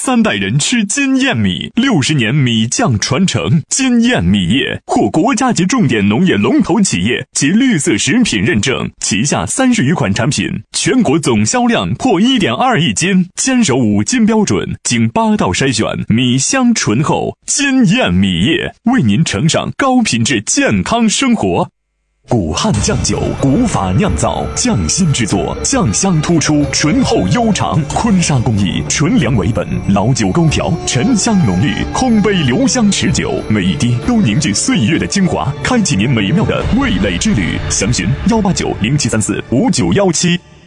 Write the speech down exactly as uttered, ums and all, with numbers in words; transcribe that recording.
三代人吃金燕米，六十年米酱传承。金燕米业获国家级重点农业龙头企业及绿色食品认证，旗下三十余款产品，全国总销量破 一点二亿斤，坚守五金标准，经八道筛选，米香醇厚。金燕米业为您呈上高品质健康生活。古汉酱酒，古法酿造，匠心制作，酱香突出，醇厚悠长。坤沙工艺，纯粮为本，老酒勾调，沉香浓郁，空杯留香持久，每一滴都凝聚岁月的精华，开启您美妙的味蕾之旅。详询幺八九零七三四五九幺七。